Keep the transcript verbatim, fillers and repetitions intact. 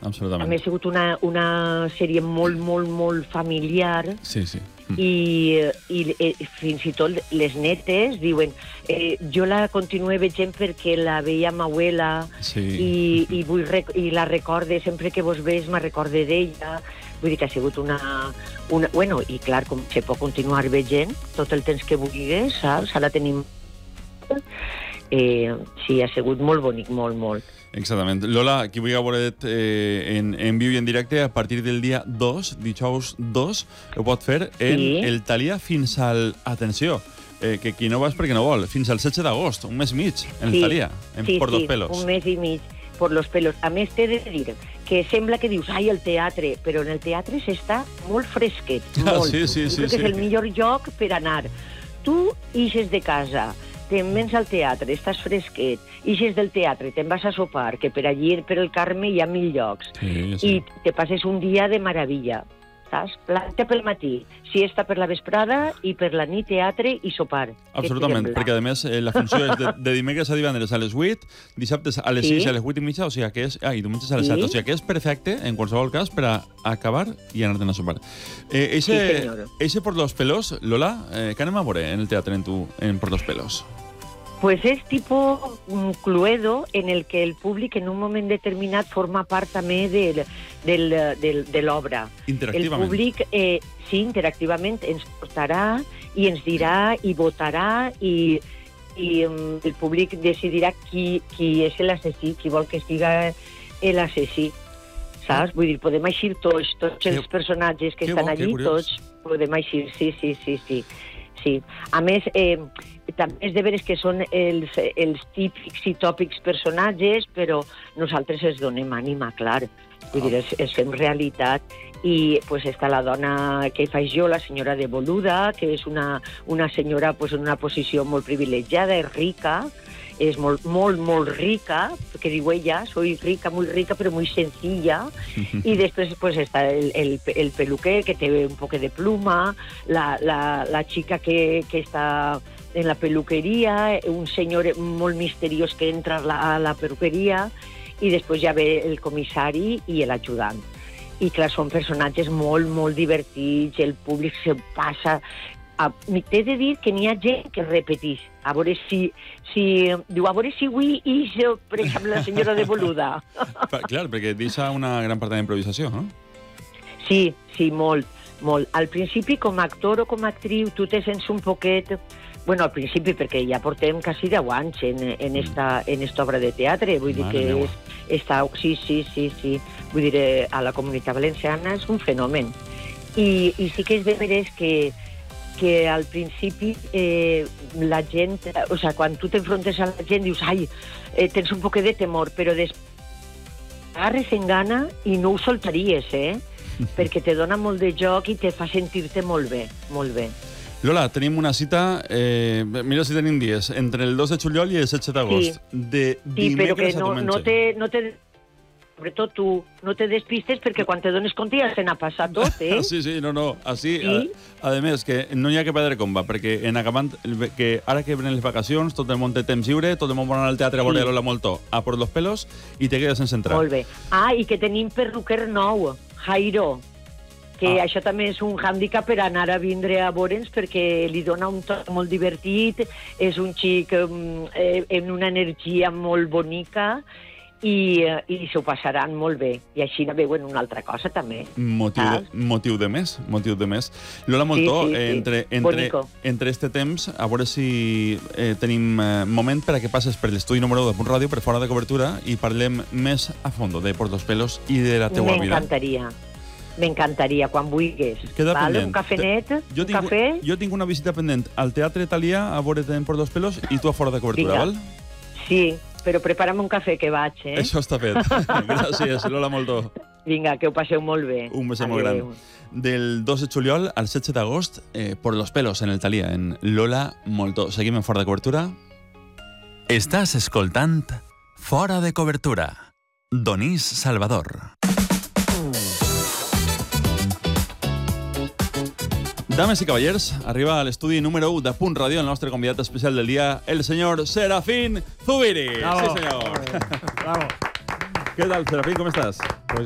absolutament. A més, ha sigut una, una sèrie molt, molt, molt familiar. Sí, sí. Mm. I, i eh, fins i tot les netes diuen eh, jo la continuo veient perquè la veia ma abuela sí. i, i, vull rec i la recorde, sempre que vos ves me recorde d'ella. Vull dir que ha sigut una, una... Bueno, i clar, com se pot continuar veient tot el temps que vulguis, saps? Ara tenim... Eh, sí, ha sigut molt bonic, molt, molt. Exactament. Lola, qui vulgui veure eh, en, en viu i en directe, a partir del dia dos, dijous dos, ho pot fer en sí. el Thalia fins al... Atenció, eh, que qui no va és perquè no vol, fins al setze d'agost, un mes i mig, en sí. el Thalia, en sí, Por sí, los Pelos. un mes i mig, por los pelos. A més, t'he de dir que sembla que dius, ai, el teatre, però en el teatre s'està molt fresquet, ah, molt. Sí, sí, sí, Crec sí. que és el millor lloc per anar. Tu ixes de casa, te'n vens al teatre, estàs fresquet, ixes del teatre, te'n vas a sopar, que per allí, per el Carme, hi ha mil llocs. Sí, sí. I te passes un dia de meravella, saps? Planta pel matí, siesta per la vesprada i per la nit teatre i sopar. Absolutament, perquè a més eh, la funció és de, de dimecres a divendres a les vuit, dissabtes a les sí. sis a les vuit i mitja, o sigui que és... Ah, i diumenges a les sí. set, o sigui que és perfecte, en qualsevol cas, per a acabar i anar-te'n a sopar. Eh, eixe, sí, senyor. Eixe Por los Pelos, Lola, eh, què anem a veure en el teatre en tu, en Por los Pelos? Pues és tipus un Cluedo en el que el públic en un moment determinat forma part també del, del, del, de l'obra. Interactivament. El públic, eh, sí, interactivament ens portarà i ens dirà i votarà i, i um, el públic decidirà qui, qui és l'assassí, qui vol que siga l'assassí. Saps? Vull dir, podem eixir tots, tots que, els personatges que estan bo, allí, tots podem eixir, sí, sí, sí, sí. sí. A més, eh, també és de veres que són els, els típics i tòpics personatges, però nosaltres els donem ànima, clar. Vull dir, els, els fem realitat. I pues, està la dona que faig jo, la senyora de Boluda, que és una, una senyora pues, en una posició molt privilegiada, és rica, és molt, molt, molt rica, que diu ella, soy rica, muy rica, però muy sencilla. I després pues, està el, el, el peluquer, que té un poc de pluma, la, la, la xica que, que està en la peluqueria, un senyor molt misteriós que entra a la, a la peluqueria, i després ja ve el comissari i l'ajudant. I clar, són personatges molt, molt divertits, el públic se passa... T'he de dir que n'hi ha gent que repeteix. A veure si... si diu, a veure si avui ix, per exemple, la senyora de Boluda. Clar, perquè deixa una gran part d'improvisació, no? Sí, sí, molt, molt. Al principi, com a actor o com a actriu, tu te sents un poquet... Bueno, al principi, perquè ja portem quasi deu anys en, en, esta, en esta obra de teatre. Vull dir que és, està... Sí, sí, sí, sí. Vull dir, a la Comunitat Valenciana és un fenomen. I, i sí que és de veres que, que al principi eh, la gent... O sigui, quan tu t'enfrontes a la gent dius, ai, eh, tens un poquet de temor, però després agarres en gana i no ho soltaries, eh? Perquè te dona molt de joc i te fa sentir-te molt bé, molt bé. Lola, tenim una cita, eh, mira si tenim dies, entre el dos de juliol i el setze d'agost. Sí, de sí, però que no, no te... No te... Sobretot tu, no te despistes perquè quan te dones compte ja se n'ha passat tot, eh? Sí, sí, no, no. Així, sí? a, a més, que no hi ha que perdre comba, perquè en acabant, que ara que venen les vacacions, tot el món té temps lliure, tot el món vol anar al teatre a veure sí. Lola Moltó, a Por los Pelos, i te quedes sense entrar. Molt bé. Ah, i que tenim perruquer nou, Jairo, que ah. això també és un hàndicap per anar a vindre a veure'ns perquè li dona un toc molt divertit, és un xic eh, amb una energia molt bonica i, i s'ho passaran molt bé. I així la veuen una altra cosa, també. Motiu de, motiu de més, motiu de més. Lola Moltó, sí, sí, sí. entre, entre, entre este temps, a veure si eh, tenim eh, moment per a que passes per l'estudi número u de Punt Ràdio, per fora de cobertura, i parlem més a fondo de Por los Pelos i de la teua vida. M'encantaria. M'encantaria, quan vulguis. Queda Val? pendent. Un cafenet, jo un tinc, cafè... Jo tinc una visita pendent al Teatre Thalia a veure't en Por los Pelos i tu a fora de cobertura, Vinga. val? Sí, però prepara'm un cafè que vaig, eh? Això està fet. Gràcies, Lola Moltó. Vinga, que ho passeu molt bé. Un beso molt gran. Del dos de juliol al setze d'agost, eh, Por los Pelos, en el Thalia, en Lola Moltó. Seguim en fora de cobertura. Estàs escoltant Fora de Cobertura. Donís Salvador. Dames i cavallers, arriba a l'estudi número u de Punt Ràdio el nostre convidat especial del dia, el senyor Serafín Zubiri. Bravo. Sí, senyor. Bravo. ¿Qué tal, Serafín? ¿Cómo estás? Pues